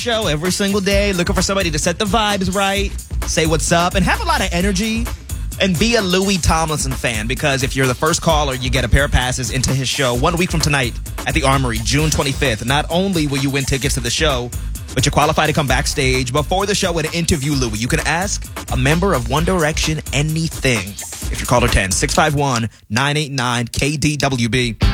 show every single day, looking for somebody to set the vibes right, say what's up, and have a lot of energy. And be a Louis Tomlinson fan, because if you're the first caller, you get a pair of passes into his show 1 week from tonight at the Armory, June 25th. Not only will you win tickets to the show, but you're qualified to come backstage before the show and interview Louis. You can ask a member of One Direction anything. If you're caller 10, 651-989-KDWB.